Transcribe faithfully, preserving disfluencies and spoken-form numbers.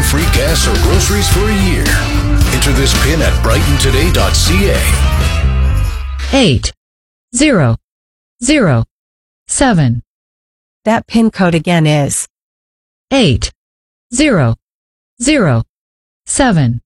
free gas or groceries for a year. Enter this PIN at brighton today dot c a. Eight, zero, zero, seven. That PIN code again is Eight, zero, zero, seven.